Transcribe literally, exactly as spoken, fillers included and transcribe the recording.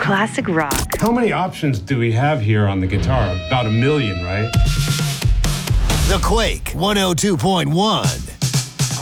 classic rock. How many options do we have here on the guitar? About a million, right? The Quake one oh two point one.